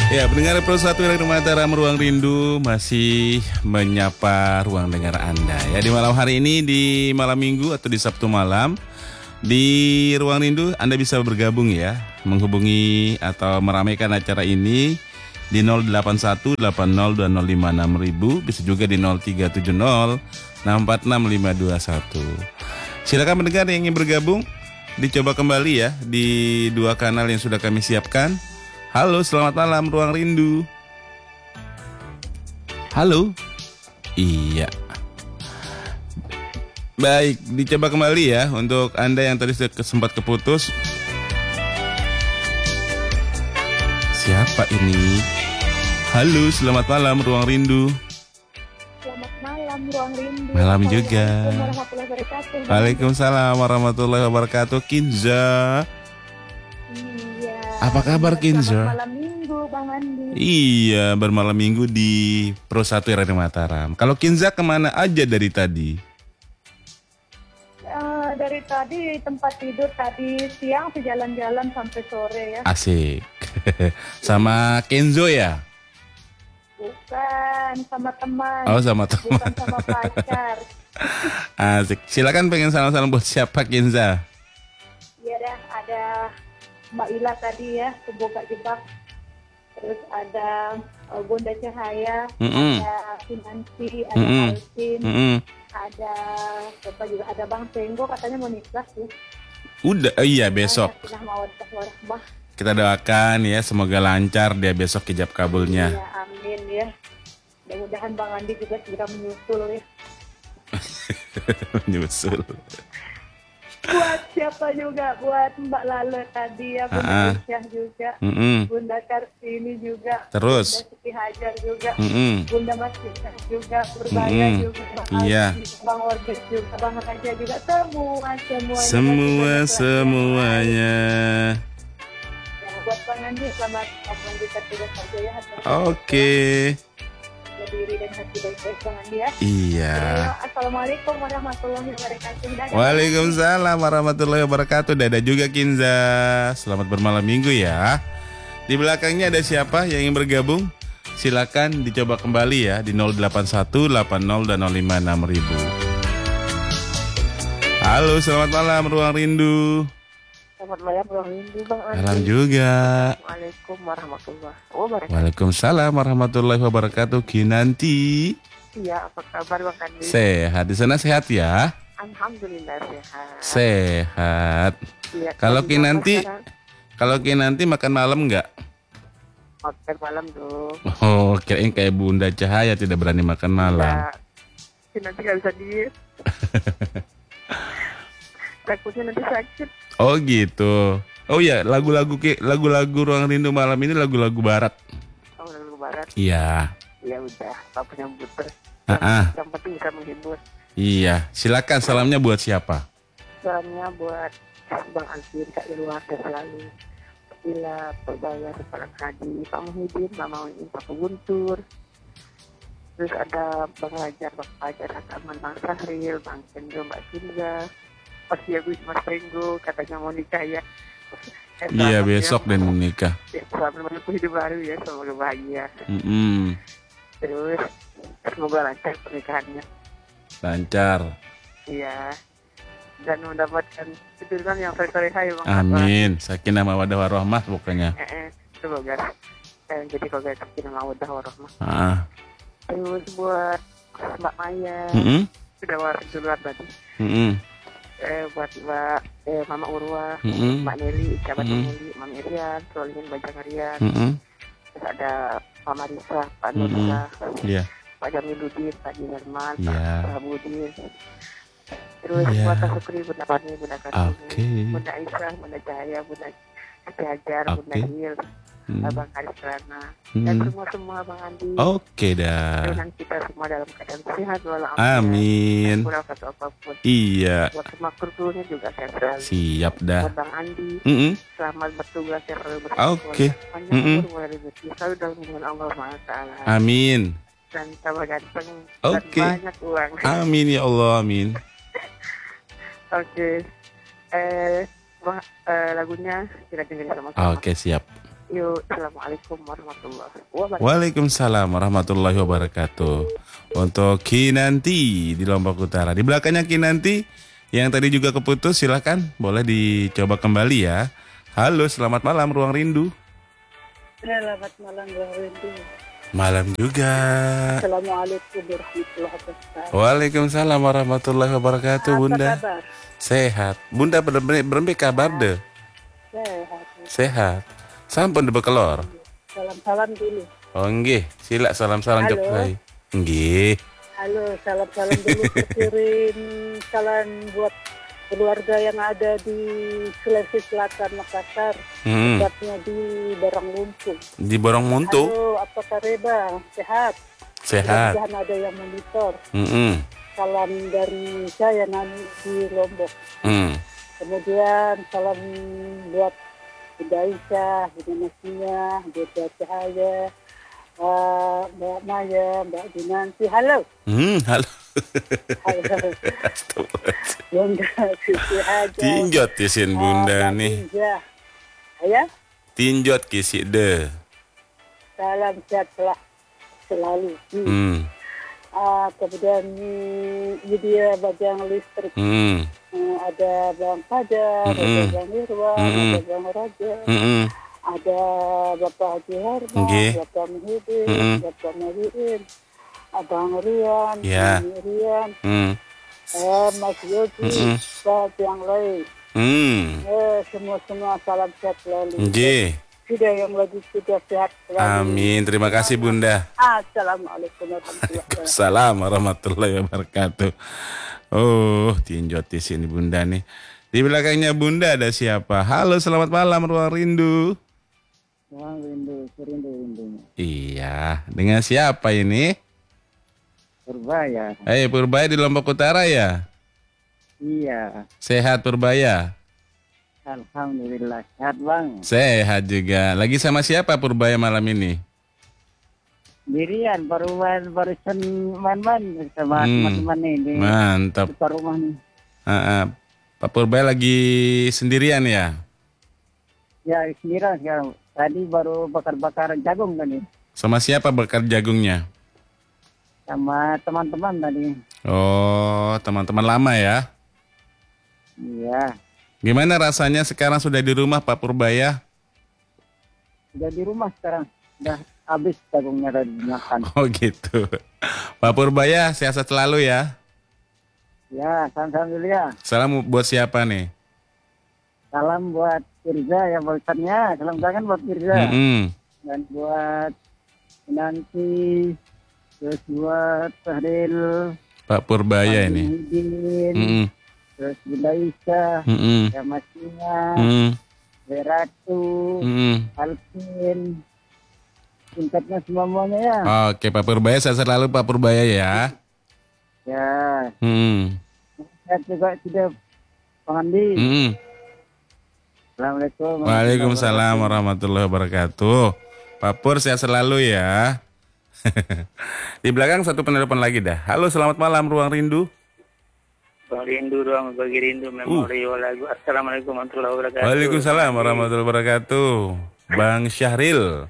Ya, pendengar Pro 1 Radio Mataram Ruang Rindu masih menyapa ruang dengar Anda. Ya, di malam hari ini, di malam Minggu atau di Sabtu malam, di Ruang Rindu Anda bisa bergabung ya, menghubungi atau meramaikan acara ini di 081 8020566000, bisa juga di 0370 646 521. Silakan pendengar yang ingin bergabung, dicoba kembali ya di dua kanal yang sudah kami siapkan. Halo, selamat malam Ruang Rindu. Halo. Iya. Baik, dicoba kembali ya untuk Anda yang tadi sempat keputus. Siapa ini? Halo, selamat malam Ruang Rindu. Selamat malam Ruang Rindu. Malam juga. Assalamualaikum warahmatullahi wabarakatuh. Waalaikumsalam warahmatullahi wabarakatuh. Kinza. Iya. Apa kabar Kinza? Selamat malam Minggu Bang Andi. Iya, bermalam minggu di Pro 1 Radio Mataram. Kalau Kinza kemana aja dari tadi? Dari tadi tempat tidur, tadi siang jalan-jalan sampai sore ya. Asik. Sama Kenzo ya? Bukan sama teman. Oh, sama teman. Bukan sama pacar. Asik. Silakan pengen salam-salam buat siapa Kenza? Iya dah, ada Mbak Ila tadi ya, Semoga Jebak. Terus ada Bunda Cahaya, ada Kinanti, ada Alvin, ada siapa juga, ada Bang Tenggo katanya mau nikah sih. Udah, iya besok. Kita doakan ya, semoga lancar dia besok hijab kabulnya. Iya, amin ya. Mudah-mudahan Bang Andi juga segera menyusul ya. Menyusul. Buat siapa juga, buat Mbak Lala tadi ya, Bunda Aisyah juga, Bunda Kartini juga, terus Bunda Siti Hajar juga, Bunda Mas Kisah juga, Purbaya juga, Bang iya. Alfi, Bang Orges juga, Bang Raja juga, semuanya. Semuanya. Ya, buat Bang Andi, selamat melanjutkan tugas kerja ya. Oke. Diri dan hati baik-baik Bang Andi ya. Iya. Assalamualaikum warahmatullahi wabarakatuh. Waalaikumsalam warahmatullahi wabarakatuh. Dadah juga Kinza. Selamat bermalam minggu ya. Di belakangnya ada siapa yang ingin bergabung? Silakan dicoba kembali ya di 081 80 dan 056000. Halo, selamat malam Ruang Rindu. Selamat malam Ruang Rindu Bang Andi. Malam juga. Assalamualaikum warahmatullahi wabarakatuh. Waalaikumsalam warahmatullahi wabarakatuh. Kinanti. Iya, apa kabar Bang Andi? Sehat, di sana sehat ya? Alhamdulillah sehat. Sehat. Ya, kalau Kinanti makan malam nggak? Makan malam dong. Oh, kirain kayak Bunda Cahaya tidak berani makan malam. Kinanti nggak bisa diet. Takutnya nanti sakit. Oh gitu. Oh ya, lagu-lagu Ruang Rindu malam ini lagu-lagu barat. Oh, lagu barat. Iya. Ya udah, apa yang butuh. Yang penting bisa menghibur. Iya, silakan salamnya buat siapa? Salamnya buat Bang Alvin, Kak Irwasa selalu. Bila Purbaya, Pak Hadi, Pak Muhyiddin, Mama Win, Pak Guntur. Terus ada Bang Raja, Bang Fajar, Aman, Bang Sahril, Bang Cendro, Mbak Kinza. Pasti Agus Mas Tenggo katanya mau nikah ya. Iya besok dan menikah. Ya, selamat menempuh hidup baru ya, semoga bahagia. Terus semoga lancar pernikahannya. Lancar. Iya. Dan mendapatkan keturunan yang soleh-solehah ya Bang. Amin. Sakinah mawaddah warahmah pokoknya. Semoga jadi keluarga sakinah mawaddah warahmah. Terus buat Mbak Maya. Sudah waris duluan tadi. Buat Mbak Mama Urwa, Mbak Nelly, sahabat Nelly, Mama Irian, Solin Bajang Rian, terus ada Mama Risa, Pak Nurisa, Pak Jamiludin, Pak Jinarman, Pak Budin, terus buat Kak Sukri, Bunda Fani, Bunda Kartini, Bunda Aisyah, Bunda Cahaya, Bunda Siti Hajar, Bunda Il, Abang Haris Kelana, dan semua Bang Andi. Oke dah. Dan kita semua dalam keadaan sehat walaupun amin. Kurang satu apapun. Iya. Buat semua krunya juga sehat selalu. Siap dah. Buat Bang Andi. Selamat bertugas yang selalu bersama. Oke. Panjang umur rezeki selalu dalam lindungan Allah Taala. Amin. Dan tambah ganteng. Oke. Dan banyak uang. Amin ya Allah, amin. Oke. Lagunya kita dengerin sama-sama. Oke, siap. Yuk, assalamualaikum warahmatullahi wabarakatuh. Waalaikumsalam warahmatullahi wabarakatuh. Untuk Kinanti di Lombok Utara. Di belakangnya Kinanti yang tadi juga keputus, silakan boleh dicoba kembali ya. Halo, selamat malam Ruang Rindu. Selamat malam Ruang Rindu. Malam juga. Assalamualaikum warahmatullahi wabarakatuh. Waalaikumsalam warahmatullahi wabarakatuh, Bunda. Apa kabar? Sehat. Bunda berembe kabar deh. Sehat. Sampun bekelor. Salam-salam dulu. Oh nggih, sila salam-salam jok bae. Nggih. Halo, salam-salam dulu kirim salam buat keluarga yang ada di Sulawesi Selatan, Makassar. Tepatnya di Borongmuntu. Di Borongmuntu. Halo, apa kabar? Sehat. Sehat. Jangan ada yang monitor. Salam dari saya Nani di Lombok. Kemudian salam buat Bunda Aisyah, Bunda Nasinya, Bunda Cahaya, Mbak Maya, Mbak Dinanti. Halo. Halo. Halo. Bunda Siti Haja. Tinjot kisin Bunda nih. Ya. Tinjot kisi de. Salam sehat selalu. Kemudian media bagian listrik. Ada Bang Fajar, ada Bang Irwan, ada Bang Raja, ada Bapak Haji Herman, Bapak Muhyiddin, Bapak Muhyiddin, Abang Rian, Rian, Mas Yogi, Pak yang lain. Semua semua salam sehat selalu. Sudah yang lagi sudah sehat selalu. Amin. Terima kasih Bunda. Assalamualaikum warahmatullahi wabarakatuh. Salam warahmatullahi wabarakatuh. Oh, tinjot di sini Bunda nih. Di belakangnya Bunda ada siapa? Halo, selamat malam Ruang Rindu. Ruang Rindu, rindu. Iya, dengan siapa ini? Purbaya. Purbaya di Lombok Utara ya? Iya. Sehat Purbaya? Alhamdulillah, sehat Bang. Sehat juga. Lagi sama siapa Purbaya malam ini? Dirian, barusan main-main sama teman-teman ini. Mantap. Di rumah nih. Pak Purbaya lagi sendirian ya? Ya, sendirian sekarang. Tadi baru bakar-bakar jagung kan nih. Sama siapa bakar jagungnya? Sama teman-teman tadi. Oh, teman-teman lama ya? Iya. Gimana rasanya sekarang sudah di rumah Pak Purbaya? Sudah di rumah sekarang. Sudah habis jagungnya udah dimakan. Oh gitu. Pak Purbaya sehat selalu ya? Ya, salam dulu ya. Salam buat siapa nih? Salam buat Firza ya barusannya. Salam tangan buat Firza. Dan buat nanti terus buat Fahril. Pak Purbaya ini. Terus Bunda Isa, Masinya, Beratu, Alvin, tingkatnya semuanya ya. Oke Pak Purbaya, sehat selalu Pak Purbaya ya. Ya. Sehat juga sudah Bang Andi. Assalamualaikum. Waalaikumsalam warahmatullahi wabarakatuh. Pak Pur sehat selalu ya. Di belakang satu penelpon lagi dah. Halo, selamat malam Ruang Rindu. Ruang Rindu, ruang bagi rindu, memori lagu. Assalamualaikum warahmatullahi wabarakatuh. Waalaikumsalam warahmatullahi wabarakatuh. Bang Syahril.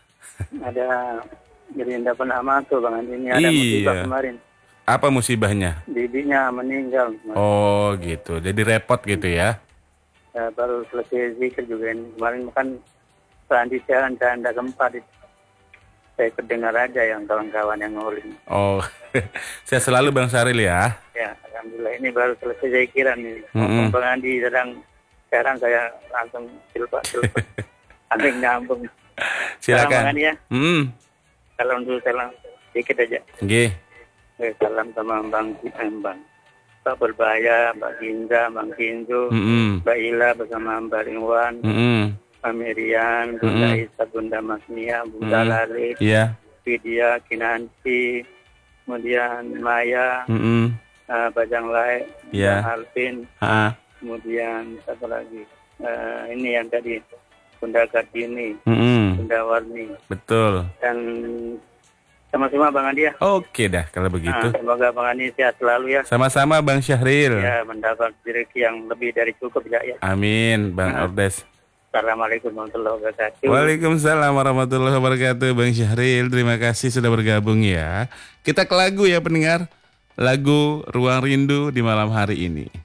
Ada Gerinda Penamato Bang Andi, ini ada musibah kemarin. Apa musibahnya? Bibinya meninggal. Oh gitu, jadi repot gitu ya? Ya, baru selesai zikir juga ini. Kemarin kan Sandi siaran canda gempa. Saya terdengar aja yang kawan-kawan yang nguling. Oh, saya selalu Bang Syahril ya? Ya, alhamdulillah ini baru selesai zikiran nih. Bang Andi sekarang saya langsung silpa. Sampai nyambung. Silakan. Salam Bang Andi ya. Salam dulu, salam dikit aja. Nggih. Salam sama Bang Pak Purbaya, Mbak Ginza, Bang Kinzo, Mbak Ila bersama Mbak Ringwan, Mbak Miriam, Bunda Isa, Bunda Masnia, Bunda Lalit, Vidya, Kinanti, kemudian Maya, Bajang Lai, Alvin, kemudian satu lagi, ini yang tadi Bunda Kartini, Bunda Warni. Betul. Dan sama-sama Bang Andi ya. Oke dah kalau begitu. Semoga Bang Andi sehat selalu ya. Sama-sama Bang Syahril. Ya, mendapat rezeki yang lebih dari cukup ya. Amin Bang Ordes. Assalamualaikum warahmatullahi wabarakatuh. Waalaikumsalam warahmatullahi wabarakatuh. Bang Syahril, terima kasih sudah bergabung ya. Kita ke lagu ya pendengar. Lagu Ruang Rindu di malam hari ini.